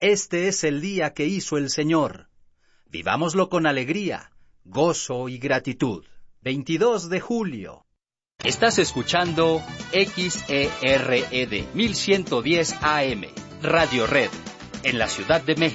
Este es el día que hizo el Señor. Vivámoslo con alegría, gozo y gratitud. 22 de julio. Estás escuchando XERED 1110 AM, Radio Red, en la Ciudad de México.